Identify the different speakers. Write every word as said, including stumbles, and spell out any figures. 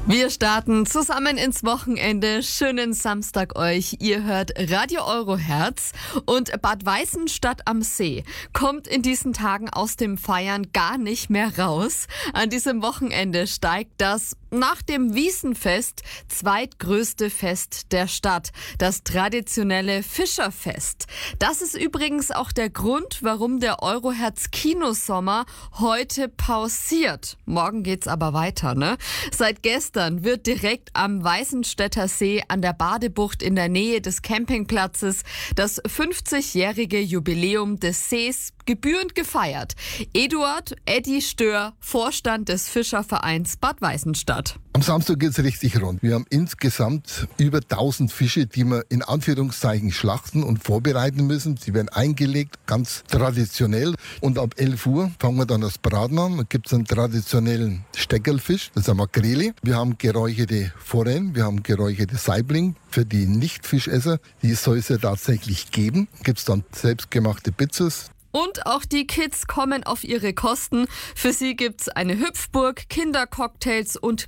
Speaker 1: Wir starten zusammen ins Wochenende. Schönen Samstag euch. Ihr hört Radio Euroherz und Bad Weißenstadt am See kommt in diesen Tagen aus dem Feiern gar nicht mehr raus. An diesem Wochenende steigt das nach dem Wiesenfest zweitgrößte Fest der Stadt, das traditionelle Fischerfest. Das ist übrigens auch der Grund, warum der Euroherz Kinosommer heute pausiert. Morgen geht's aber weiter, ne? Seit gestern wird direkt am Weißenstädter See an der Badebucht in der Nähe des Campingplatzes das fünfzigjährige Jubiläum des Sees gebührend gefeiert. Eduard Eddy Stör, Vorstand des Fischervereins Bad Weißenstadt.
Speaker 2: Am Samstag geht's richtig rund. Wir haben insgesamt über tausend Fische, die wir in Anführungszeichen schlachten und vorbereiten müssen. Sie werden eingelegt, ganz traditionell. Und ab elf Uhr fangen wir dann das Braten an. Da gibt's einen traditionellen Steckerlfisch, das ist eine Makrele. Wir haben geräucherte Forellen, wir haben geräucherte Saibling. Für die Nicht-Fischesser, die soll es ja tatsächlich geben. Gibt's dann selbstgemachte Pizzas.
Speaker 1: Und auch die Kids kommen auf ihre Kosten. Für sie gibt's eine Hüpfburg, Kindercocktails und